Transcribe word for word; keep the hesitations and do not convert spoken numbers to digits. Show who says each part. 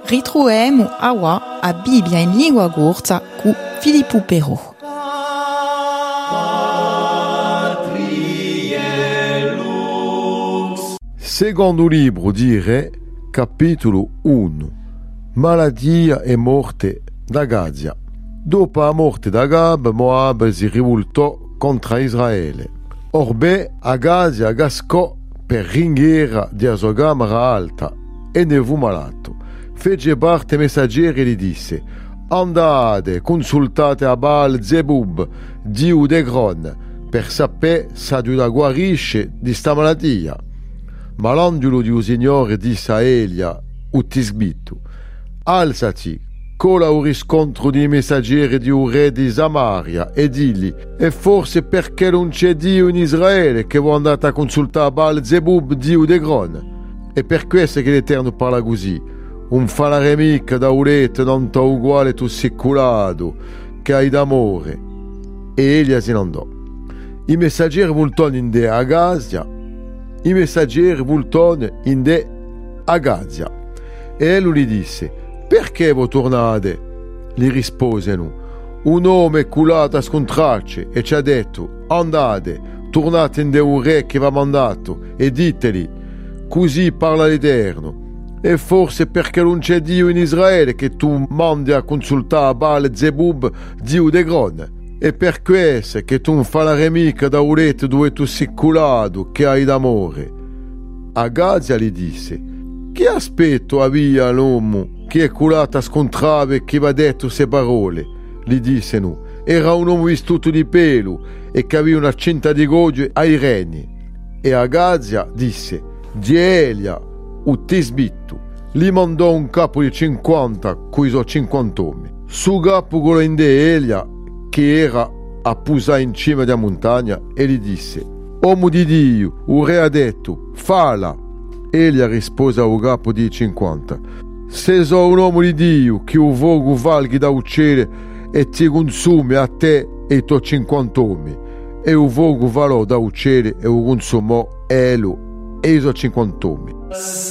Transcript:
Speaker 1: Ritroviamo awa a Bibbia in lingua corsa cu Filippo Però.
Speaker 2: Secondo libro di Re, capitolo uno. Malattia e morte d'Agazia. Dopo la morte d'Agab, Moab si rivoltò contro Israele. Orbe Agazia gascò per ringhiera di sua camera alta e ne fu malato. Fece parte messaggeri e gli disse: andate, consultate a Baal Zebub, dio d'Egron, per sapere se Dio la guarisce di sta malattia. Ma l'angelo di Signore disse a Elia, u tisbito: alzati, cola un riscontro di messaggeri di un re di Samaria e digli: e forse perché non c'è Dio in Israele che voi andate a consultare Baal Zebub, dio d'Egron? E per questo che l'Eterno parla così: un falare mica da ulete non t'ha uguale tu siculato che hai d'amore. E Elia se ne andò. I messaggeri voltano in de Agazia, i messaggeri voltano in de Agazia. E lui gli disse: perché voi tornate? Gli risposero: un uomo è culato a scontrarci e ci ha detto: andate, tornate in de un re che vi ha mandato e diteli: così parla l'Eterno. E forse perché non c'è Dio in Israele che tu mandi a consultare Baal Zebub, dio d'Egron. E per questo che tu non fai la remica da ulete dove tu sei culato che hai d'amore. Agazia gli disse: che aspetto avvia l'uomo che è culato a scontrare e che va detto se parole? Gli disse no. Era un uomo vistuto di pelo e che aveva una cinta di gogge ai reni. E Agazia disse: di Elia, u tisbitto. Gli mandò un capo di cinquanta coi suoi cinquanta uomini. Su capo quello in de Elia che era a posare in cima della montagna e gli disse: uomo di Dio, un re ha detto, fala. Elia rispose al capo di cinquanta: se so un uomo di Dio che un fuoco valghi da uccidere e ti consumi a te e i tuoi cinquanta uomini, e un fuoco valò da uccidere e un consumò elo e i suoi cinquanta uomini.